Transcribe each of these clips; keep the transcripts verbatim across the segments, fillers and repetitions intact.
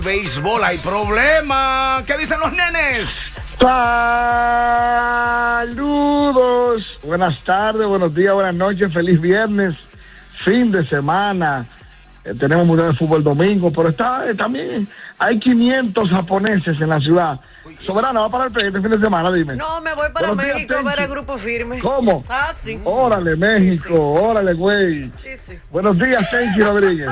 Béisbol, hay problema. ¿Qué dicen los nenes? Saludos. Buenas tardes, buenos días, buenas noches. Feliz viernes, fin de semana. Eh, tenemos mundial de fútbol domingo, pero está eh, también hay quinientos japoneses en la ciudad. Soberana, ¿va para el este fin de semana? Dime. No, me voy para Buenos México días, a ver el grupo firme. ¿Cómo? Ah, sí. Órale, México, Sí, sí. órale, güey. Sí, sí. Buenos días, Tenchi Rodríguez.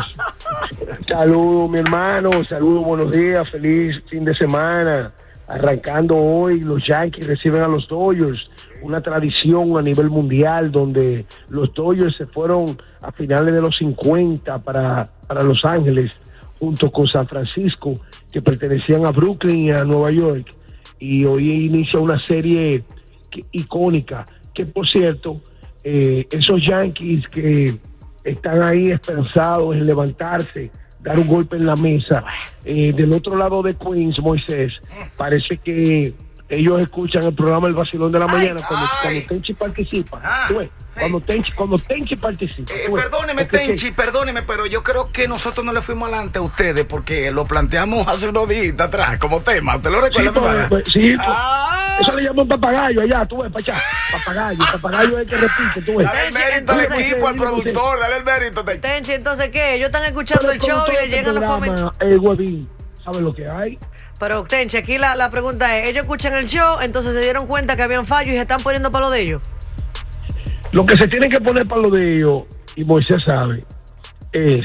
Saludos, mi hermano, saludos, buenos días, feliz fin de semana. Arrancando hoy, los Yankees reciben a los Dodgers, una tradición a nivel mundial donde los Dodgers se fueron a finales de los cincuenta para, para Los Ángeles, junto con San Francisco, que pertenecían a Brooklyn y a Nueva York. Y hoy inicia una serie que, icónica, que por cierto, eh, esos Yankees que están ahí esperanzados en levantarse, dar un golpe en la mesa, eh, del otro lado de Queens, Moisés, parece que ellos escuchan el programa El Vacilón de la Mañana, ay, cuando, ay. cuando Tenchi participa. Ah, ¿Tú ves? Cuando, Tenchi, cuando Tenchi participa. Eh, ¿tú ves? perdóneme, Porque Tenchi, perdóneme, pero yo creo que nosotros no le fuimos adelante a ustedes porque lo planteamos hace unos días atrás como tema. ¿Usted lo Sí, recuerda? pues, mamá? pues, sí, pues, Ah. eso le llaman papagayo allá, tú ves, para allá. Papagayo, papagayo es el que repite, tú ves. Dale el Tenchi, mérito al entonces- equipo, al productor, dale el mérito, Tenchi. Tenchi, entonces, ¿qué? Ellos están escuchando Pero el show como y todo le este llegan los programa, comentarios. eh, Huevín, ¿sabe lo que hay? Pero, Tenchi, aquí la, la pregunta es, ellos escuchan el show, entonces se dieron cuenta que habían fallos y se están poniendo para lo de ellos. Lo que se tiene que poner para lo de ellos, y Moisés sabe, es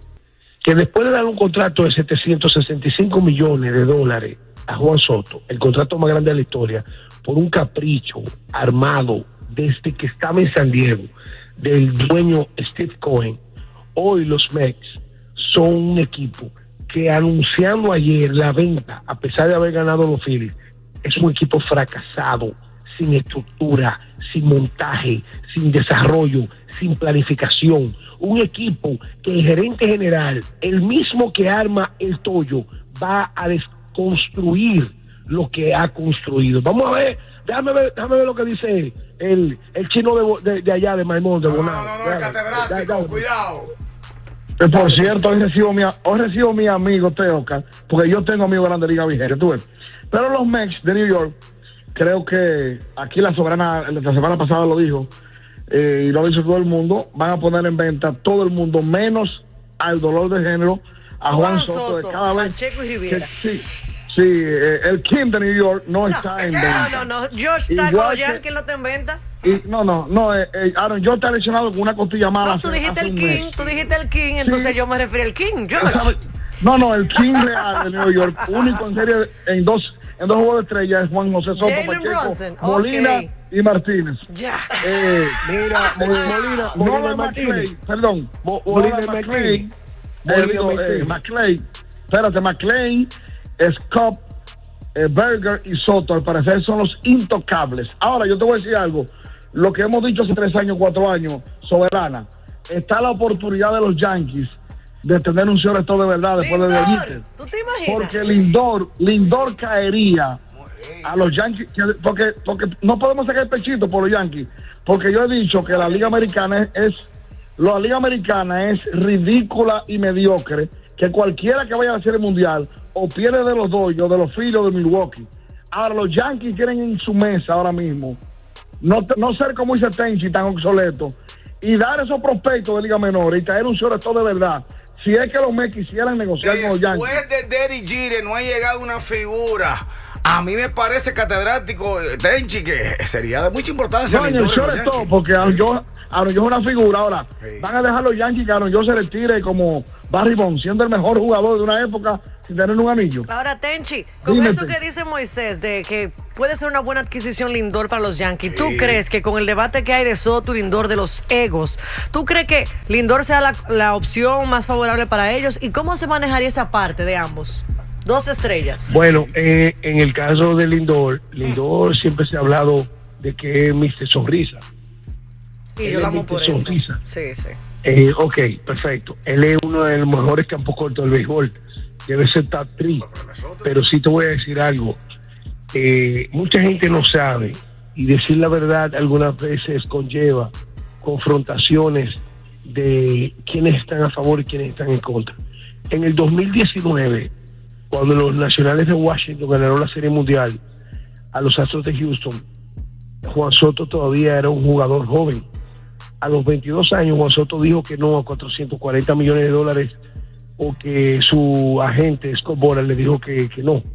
que después de dar un contrato de setecientos sesenta y cinco millones de dólares a Juan Soto, el contrato más grande de la historia, por un capricho armado desde que estaba en San Diego, del dueño Steve Cohen, hoy los Mets son un equipo que, anunciando ayer la venta, a pesar de haber ganado los Phillies, es un equipo fracasado, sin estructura, sin montaje, sin desarrollo, sin planificación. Un equipo que el gerente general, el mismo que arma el tollo, va a desconstruir lo que ha construido. Vamos a ver, déjame ver, déjame ver lo que dice el, el chino de, de, de allá, de Maimón, de No, Bonao. no, no, el catedrático, cuidado. Eh, Por cierto, hoy recibo mi, hoy recibo mi amigo Teoca, porque yo tengo amigos grandes de Liga Vigere, tú ves. Pero los Mets de New York, creo que aquí la soberana, la semana pasada lo dijo, eh, y lo dice todo el mundo, van a poner en venta todo el mundo, menos al dolor de género, a Juan, Juan Soto, de Soto, cada vez. Pacheco y que- Rivera. sí, sí, eh, el King de New York no, No, está en no, venta. no, no. Josh está Igual con los que- Yankees, no te en venta. Y, no, no, no, eh, eh, Aaron, yo te he lesionado con una costilla mala. No, tú hace- dijiste hace el un King, mes. tú dijiste el King, entonces Sí. yo me referí al King, ¿Sabe? Josh. No, no, el King real de New York, único en serie en dos en dos juegos de estrella es Juan José Soto, Jalen Pacheco, Brunson, Molina ok. y Martínez. Ya. Eh, Mira, eh, Molina, Molina Nolan Martínez. McClay, perdón, Mo- Molina Molina McClay, McClay. eh, Molina digo, eh, McClay. McClay, espérate, McClay, Scott, eh, Berger y Soto, al parecer son los intocables. Ahora, yo te voy a decir algo, lo que hemos dicho hace tres años, cuatro años, soberana, está la oportunidad de los Yankees de tener un señor de verdad después de Lindor, Benítez. ¿tú te imaginas? Porque Lindor, Lindor caería a los Yankees, que- porque, porque no podemos sacar el pechito por los Yankees, porque yo he dicho que la Liga Americana es, es la Liga Americana es ridícula y mediocre, que cualquiera que vaya a la Serie Mundial o pierde de los Dodgers, de los Phillies o de Milwaukee. Ahora los Yankees quieren en su mesa ahora mismo no, no ser como dice Tenchi, tan obsoleto, y dar esos prospectos de Liga Menor y traer un shortstop de verdad. Si es que los Mets quisieran negociar con los Yankees. Después de Derek Jeter no ha llegado una figura. A mí me parece, catedrático, eh, Tenchi, que sería de mucha importancia. No, en el Lindor en los shortstop, Yankees. porque Aaron Josh Aaron Josh es una figura. Ahora, Sí. van a dejar los Yankees que Aaron Josh se retire como Barry Bonds, siendo el mejor jugador de una época sin tener un anillo. Ahora, Tenchi, con Dime, eso Tenchi. que dice Moisés de que puede ser una buena adquisición Lindor para los Yankees, ¿tú Sí. crees que con el debate que hay de Soto y Lindor de los egos, ¿tú crees que Lindor sea la, la opción más favorable para ellos? ¿Y cómo se manejaría esa parte de ambos? Dos estrellas. Bueno, eh, en el caso de Lindor, Lindor siempre se ha hablado de que es mister Sonrisa. Sí, él yo lo es amo mister por eso. Sonrisa. Sí, sí. Eh, ok, perfecto. Él es uno de los mejores campos cortos del béisbol. Debe ser top tres. Pero sí te voy a decir algo. Eh, mucha gente no sabe, y decir la verdad algunas veces conlleva confrontaciones de quienes están a favor y quienes están en contra. En el dos mil diecinueve, cuando los Nacionales de Washington ganaron la Serie Mundial a los Astros de Houston, Juan Soto todavía era un jugador joven. A los veintidós años, Juan Soto dijo que no a cuatrocientos cuarenta millones de dólares, o que su agente Scott Boras le dijo que, que no.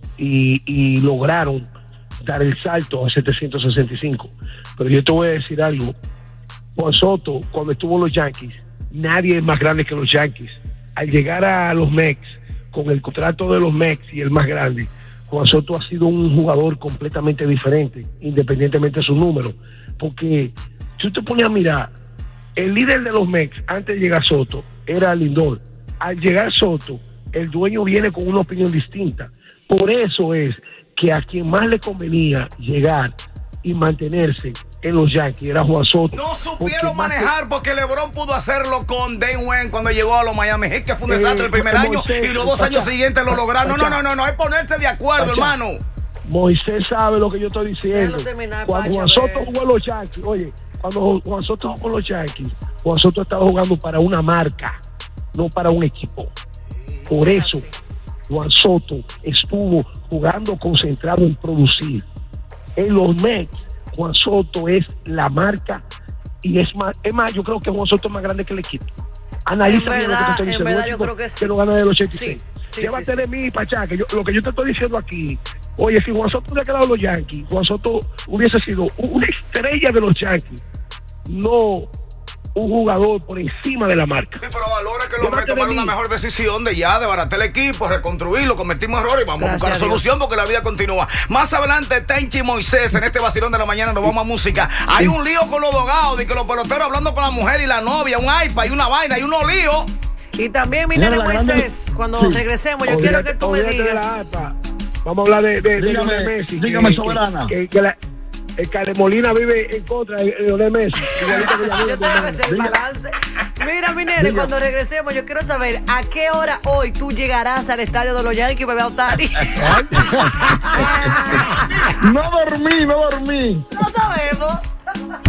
Y, y lograron dar el salto a setecientos sesenta y cinco. Pero yo te voy a decir algo. Juan Soto, cuando estuvo en los Yankees, nadie es más grande que los Yankees. Al llegar a los Mets, con el contrato de los Mets y el más grande, Juan Soto ha sido un jugador completamente diferente, independientemente de sus números. Porque si usted pone a mirar, el líder de los Mets antes de llegar Soto era Lindor. Al llegar Soto, el dueño viene con una opinión distinta. Por eso es que a quien más le convenía llegar y mantenerse en los Yankees era Juan Soto. No supieron manejar que... porque LeBron pudo hacerlo con Dwayne Wade cuando llegó a los Miami Heat, que fue un desastre eh, el primer año, y los dos años siguientes lo lograron. No, no, no, no, es ponerse de acuerdo, Pacha, hermano. Moisés sabe lo que yo estoy diciendo. Terminar, cuando Pacha, Juan Soto jugó en los Yankees, oye, cuando Juan Soto jugó en los Yankees, Juan Soto estaba jugando para una marca, no para un equipo. Por eso Juan Soto estuvo jugando concentrado en producir. En los Mets, Juan Soto es la marca, y es más, es más, yo creo que Juan Soto es más grande que el equipo. Analiza bien lo que te estoy diciendo. En verdad, yo creo que sí. Que no gana del ochenta y seis. Sí, sí, Llévate sí, de sí. mí, Pachá, que yo, lo que yo te estoy diciendo aquí, oye, si Juan Soto hubiera quedado en los Yankees, Juan Soto hubiese sido una estrella de los Yankees, no un jugador por encima de la marca. Sí, pero valora que los Mets tomaron una mejor decisión de ya desbaratar el equipo, reconstruirlo, cometimos errores y vamos Gracias a buscar a solución porque la vida continúa. Más adelante, Tenchi y Moisés, en este vacilón de la mañana nos vamos a música. Hay un lío con los dogados, de que los peloteros hablando con la mujer y la novia, un iPad y una vaina y unos líos. Y también, mi nene Moisés, cuando sí. regresemos, yo Olvídate, quiero que tú me digas. Vamos a hablar de, de, dígame, de Messi. Dígame, que, soberana. Que, que, que la, el Calemolina vive en contra de Lionel Messi. Yo tengo que hacer el balance. Mira, mi nene, Diga. cuando regresemos, yo quiero saber a qué hora hoy tú llegarás al estadio de los Yankees, bebé Otani. No dormí, no dormí. No sabemos.